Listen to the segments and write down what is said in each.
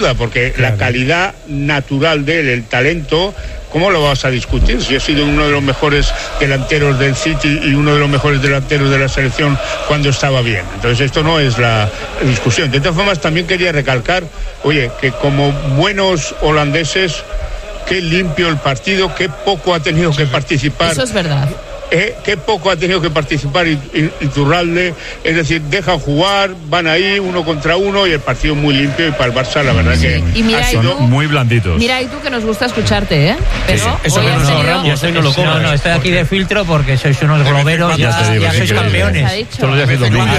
porque la calidad natural de él, el talento, ¿cómo lo vas a discutir? Si ha sido uno de los mejores delanteros del City y uno de los mejores delanteros de la selección cuando estaba bien. Entonces esto no es la discusión. De todas formas, también quería recalcar, oye, que como buenos holandeses, qué limpio el partido, qué poco ha tenido que participar. Eso es verdad. Qué poco ha tenido que participar Iturralde, es decir, dejan jugar, van ahí uno contra uno y el partido muy limpio, y para el Barça la verdad que y mira, ha sido muy blanditos. Mira, y tú que nos gusta escucharte, pero sí. Eso hoy que has tenido... y eso no lo cobras. No, estoy aquí de filtro porque sois unos globeros, ya sois campeones. Todos los días el domingo.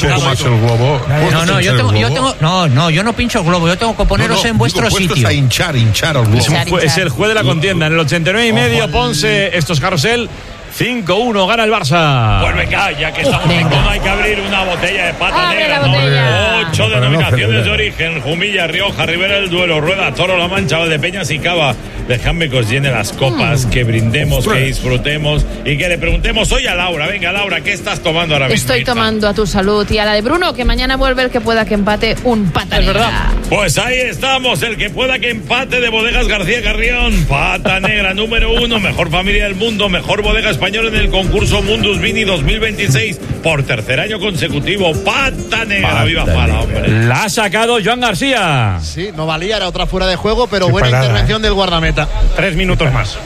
Yo no pincho el globo, yo tengo que poneros en vuestro sitio. A hinchar el globo. Es el juez de la contienda. En el 89,5, Ponce, estos Carrusel. 5-1, gana el Barça. Pues venga, ya que estamos en tono, hay que abrir una botella de pata ¡Abre negra. la botella! 8 denominaciones de origen: Jumilla, Rioja, Ribera del Duero, Rueda, Toro, La Mancha, Valdepeñas y Cava. Dejadme que os llene las copas, que brindemos, que disfrutemos y que le preguntemos hoy a Laura. Venga, Laura, ¿qué estás tomando ahora mismo? Estoy tomando a tu salud y a la de Bruno, que mañana vuelve el que pueda que empate un pata negra. ¿Verdad? Pues ahí estamos, el que pueda que empate de Bodegas García Carrión. Pata negra número 1, mejor familia del mundo, mejor bodega española en el concurso Mundus Vini 2026 por tercer año consecutivo. Pata negra, viva Pala, hombre. La ha sacado Joan García. Sí, no valía, era otra fuera de juego, pero buena intervención del guardameta. 3 minutos más.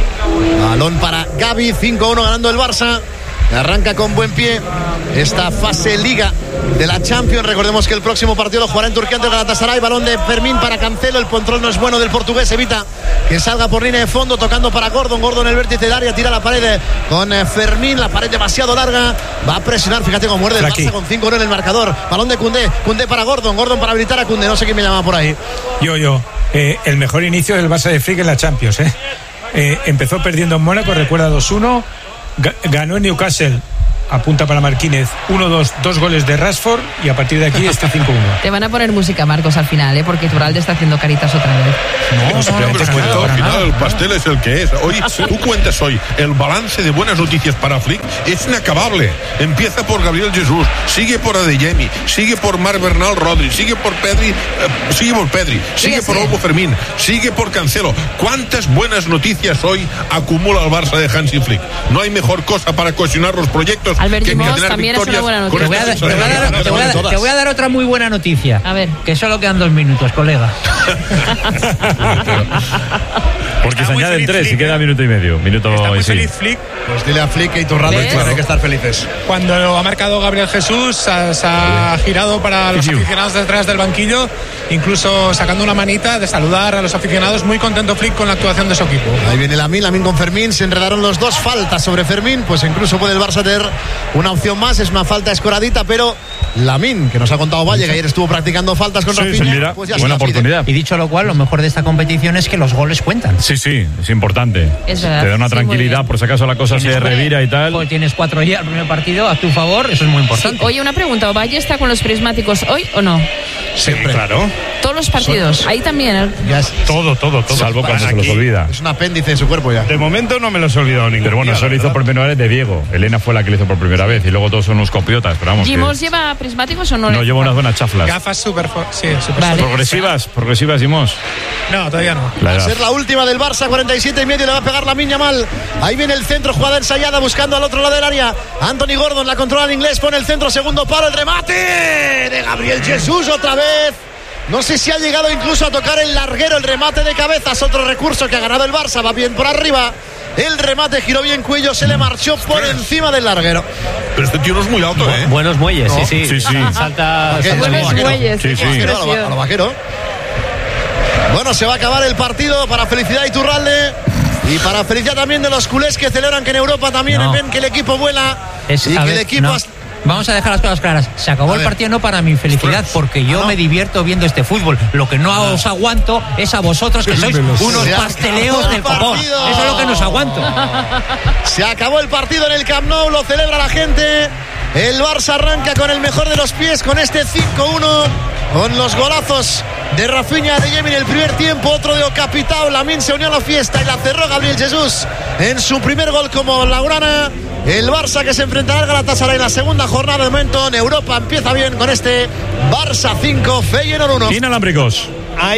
Balón para Gavi, 5-1 ganando el Barça. Arranca con buen pie esta fase Liga de la Champions. Recordemos que el próximo partido lo jugará en Turquía ante el Galatasaray. Balón de Fermín para Cancelo. El control no es bueno del portugués. Evita que salga por línea de fondo, tocando para Gordon. Gordon en el vértice del área, tira la pared con Fermín. La pared demasiado larga. Va a presionar. Fíjate cómo muerde el Barça con 5-1 en el marcador. Balón de Koundé. Koundé para Gordon. Gordon para habilitar a Koundé. No sé quién me llama por ahí. Yo. El mejor inicio del Barça de Flick en la Champions. Empezó perdiendo en Mónaco, recuerda 2-1. Ganó en Newcastle. Apunta para Marquínez, 1-2, 2 goles de Rashford, y a partir de aquí 5-1. Te van a poner música, Marcos, al final, porque Iturralde está haciendo caritas otra vez. No, al final el pastel es el que es. Hoy, tú cuentas hoy, el balance de buenas noticias para Flick es inacabable. Empieza por Gabriel Jesús, sigue por Adeyemi, sigue por Marc Bernal Rodri, sigue por Pedri, sigue por Olmo Fermín, sigue por Cancelo. ¿Cuántas buenas noticias hoy acumula el Barça de Hansi Flick? No hay mejor cosa para cohesionar los proyectos. Albert Dimos también es una buena noticia. Te voy a dar otra muy buena noticia. A ver. Que solo quedan 2 minutos, colega. Porque se añaden 3 y queda minuto y medio. Está muy feliz Flick. Pues dile a Flick que Iturralde, claro, hay que estar felices. Cuando ha marcado Gabriel Jesús, se ha girado para los aficionados detrás del banquillo, incluso sacando una manita de saludar a los aficionados. Muy contento Flick con la actuación de su equipo. Ahí viene Lamine con Fermín, se enredaron los dos. Faltas sobre Fermín, pues incluso puede el Barça tener una opción más. Es una falta escoradita, pero Lamine, que nos ha contado Valle, que ayer estuvo practicando faltas con Rafinha, pues ya buena oportunidad. Y dicho lo cual, lo mejor de esta competición es que los goles cuentan. Sí, es importante. Es verdad. Te da una tranquilidad por si acaso la cosa se revira y tal. Pues tienes 4 ya el primer partido a tu favor, eso es muy importante. Sí. Oye, una pregunta, ¿Valle está con los prismáticos hoy o no? Siempre. Claro. Todos los partidos, ahí también. Todo. Salvo cuando se los olvida. Es un apéndice de su cuerpo ya. De momento no me los he olvidado ninguno. Pero bueno, eso lo hizo por primera vez de Diego. Elena fue la que lo hizo por primera vez y luego todos son unos copiotas, pero vamos. ¿Jimos lleva prismáticos o no? No, lleva unas buenas chaflas. Gafas súper vale. Progresivas, Jimos. No, todavía no. Va a ser la última del Barça, 47,5, le va a pegar Lamine Yamal. Ahí viene el centro, jugada ensayada, buscando al otro lado del área. Anthony Gordon la controla en inglés, pone el centro, segundo palo, el remate de Gabriel Jesús otra vez. No sé si ha llegado incluso a tocar el larguero, el remate de cabezas, otro recurso que ha ganado el Barça, va bien por arriba. El remate giró bien Cuello, se le marchó por encima del larguero. Pero este tío no es muy alto, ¿eh? Buenos muelles, ¿no? Sí. Salta buenos muelles. Sí. A lo vaquero. Bueno, se va a acabar el partido para felicidad de Iturralde y para felicidad también de los culés que celebran que en Europa también ven que el equipo vuela y que el equipo... Vamos a dejar las cosas claras. Se acabó el partido no para mi felicidad, porque yo me divierto viendo este fútbol. Lo que no os aguanto es a vosotros, que sois unos pasteleos del copón. Eso es lo que nos aguanto. Se acabó el partido en el Camp Nou, lo celebra la gente. El Barça arranca con el mejor de los pies, con este 5-1, con los golazos de Rafinha, de Yemi en el primer tiempo, otro de Ocapitao. Lamine se unió a la fiesta y la cerró Gabriel Jesús en su primer gol como laurana. El Barça que se enfrentará al Galatasaray en la segunda jornada. De momento en Europa empieza bien con este Barça 5, Feyenoord 1. Inalámbricos.